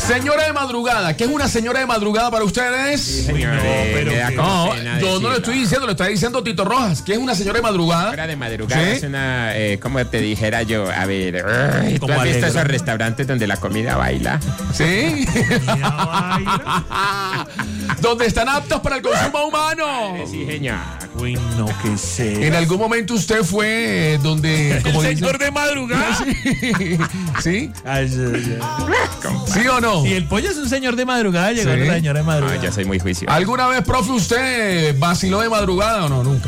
Señora de madrugada, ¿qué es una señora de madrugada para ustedes? Sí, señor, Yo no lo estoy diciendo, lo está diciendo Tito Rojas. ¿Qué es una señora de madrugada? Señora de madrugada, ¿sí? Es una, como te dijera yo, a ver, ¿tú has visto esos restaurantes donde la comida baila? ¿Sí? Donde están aptos para el consumo humano. Sí, señor. Uy, no, que sé. En algún momento usted fue donde... El señor de madrugada. ¿Sí? Ay, ¿Sí o no? Si el pollo es un señor de madrugada, llegó la señora de madrugada. No, yo soy muy juicioso. ¿Alguna vez, profe, usted vaciló de madrugada o no? Nunca.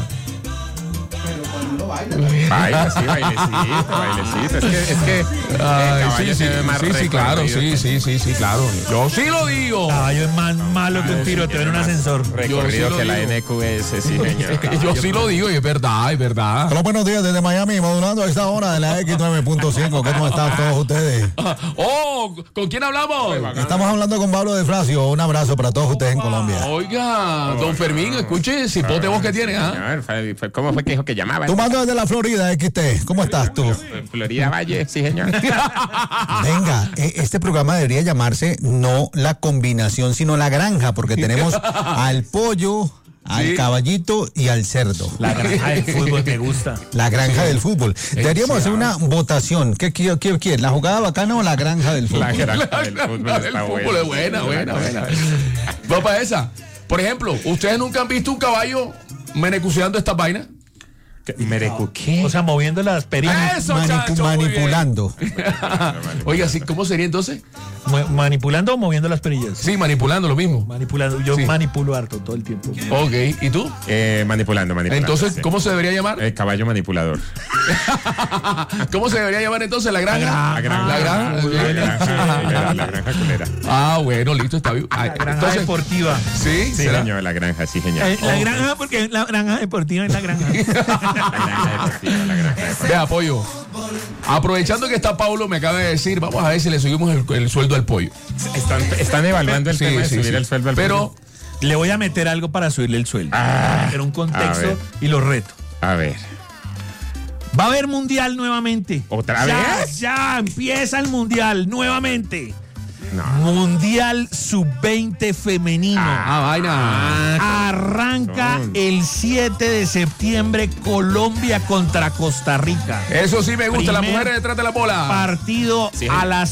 Baila, sí, bailecito. Es que sí, claro, sí, claro. Yo sí lo digo. Caballo es más malo que un tiroteo en un ascensor. Recorrido sí que lo la digo. NQS, sí, señor. Yo sí lo digo y es verdad, es verdad. Hola, buenos días desde Miami, modulando a esta hora de la X9.5. ¿Cómo están todos ustedes? ¿Con quién hablamos? Estamos hablando con Pablo de Flacio. Un abrazo para todos ustedes en Colombia. Oiga, don Fermín, escuche, cipote voz que tiene, ¿ah? Señor, ¿cómo fue que dijo que llamaba? Tú mandas desde la Florida, XT. ¿Cómo estás tú? Florida Valle, sí, señor. Venga, este programa debería llamarse no la combinación, sino la granja, porque tenemos al pollo, al caballito y al cerdo. La granja del fútbol me gusta. La granja del fútbol. Deberíamos hacer una votación. ¿Qué quieren? ¿La jugada bacana o la granja del fútbol? La granja del La fútbol del está fútbol es buena. Va para esa. Por ejemplo, ¿ustedes nunca han visto un caballo menecuceando estas vainas? ¿Merecu qué? O sea, moviendo las perinas. Eso, chacho, muy bien. Manipulando. Oiga, ¿sí? ¿Cómo sería entonces? ¿Manipulando o moviendo las perillas? Sí, manipulando lo mismo. Manipulando. Yo manipulo harto todo el tiempo. Ok, ¿y tú? Manipulando. Entonces, sí. ¿cómo se debería llamar? El caballo manipulador. ¿Cómo se debería llamar entonces? ¿La granja? La granja. La granja culera. Ah, bueno, listo, está bien. La granja deportiva. ¿Sí? Sí, ¿será? señor, la granja, sí, señor. La granja, porque la granja deportiva es la granja. La granja deportiva. Vea, pollo. Aprovechando que está Paulo, me acaba de decir, vamos a ver si le subimos el sueldo al pollo. Están evaluando el tema de subir el sueldo al Pero, Le voy a meter algo para subirle el sueldo. Era un a contexto ver. y lo reto. A ver. Va a haber mundial nuevamente. ¿Otra vez? Ya empieza el mundial nuevamente. No. Mundial sub-20 femenino. vaina. Arranca el 7 de septiembre Colombia contra Costa Rica. Eso sí me gusta, las Primer mujeres detrás de la bola. Partido Sí. a las